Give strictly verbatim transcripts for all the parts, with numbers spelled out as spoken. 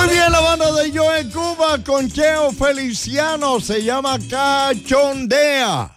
Muy bien, la banda de Joe Cuba con Cheo Feliciano se llama Cachondea.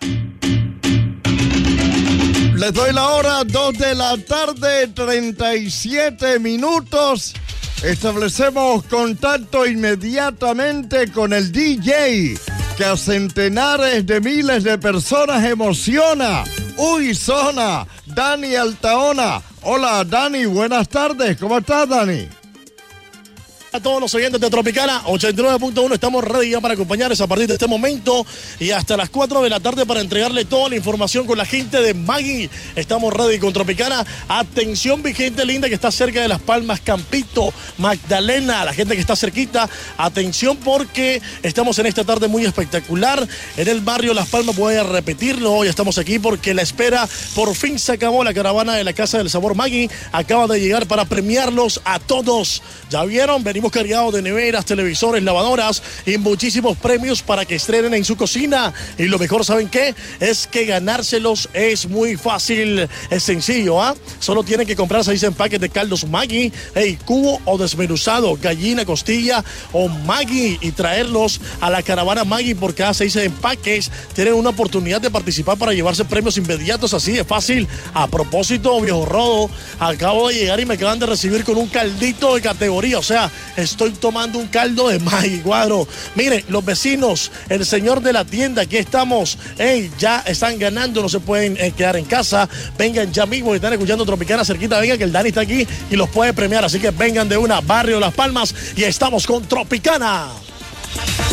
Les doy la hora, dos de la tarde, treinta y siete minutos. Establecemos contacto inmediatamente con el D J que a centenares de miles de personas emociona. Uy, zona, Dani Altaona. Hola, Dani, buenas tardes. ¿Cómo estás, Dani? A todos los oyentes de Tropicana ochenta y nueve punto uno, estamos ready ya para acompañarles a partir de este momento y hasta las cuatro de la tarde para entregarle toda la información con la gente de Maggi. Estamos ready con Tropicana. Atención, mi gente linda que está cerca de Las Palmas, Campito, Magdalena, la gente que está cerquita. Atención porque estamos en esta tarde muy espectacular en el barrio Las Palmas. Voy a repetirlo, hoy estamos aquí porque la espera por fin se acabó. La caravana de la Casa del Sabor Maggi acaba de llegar para premiarlos a todos. ¿Ya vieron? Venimos cargados de neveras, televisores, lavadoras y muchísimos premios para que estrenen en su cocina. Y lo mejor, ¿saben qué? Es que ganárselos es muy fácil, es sencillo, ¿ah? ¿eh? Solo tienen que comprar seis empaques de caldos Maggi, hey, cubo o desmenuzado, gallina, costilla o Maggi y traerlos a la caravana Maggi. Por cada seis empaques tienen una oportunidad de participar para llevarse premios inmediatos, así de fácil. A propósito, viejo rodo, acabo de llegar y me acaban de recibir con un caldito de categoría, o sea, estoy tomando un caldo de Maggi, cuadro. Miren, los vecinos, el señor de la tienda, aquí estamos. Hey, ya están ganando, no se pueden eh, quedar en casa. Vengan ya mismo, están escuchando Tropicana cerquita. Vengan que el Dani está aquí y los puede premiar. Así que vengan de una, barrio Las Palmas, y estamos con Tropicana.